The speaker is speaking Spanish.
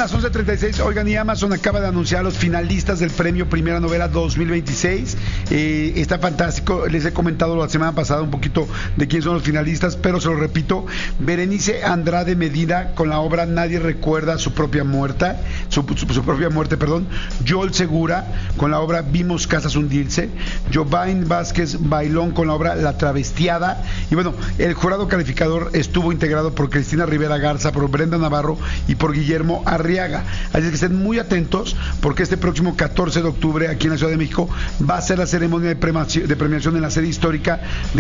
las 11:36. Oigan, y Amazon acaba de anunciar a los finalistas del premio Primera Novela 2026. Está fantástico. Les he comentado la semana pasada un poquito de quién son los finalistas, pero se lo repito. Berenice Andrade Medina con la obra Nadie recuerda su propia muerte. Su propia muerte, perdón. Joel Segura con la obra Vimos casas hundirse. Jovain Vázquez Bailón con la obra La Travestiada. Y bueno, el jurado calificador estuvo integrado por Cristina Rivera Garza, por Brenda Navarro y por Guillermo Arriaga. Así que estén muy atentos, porque este próximo 14 de octubre aquí en la Ciudad de México va a ser la ceremonia de premiación en la sede histórica de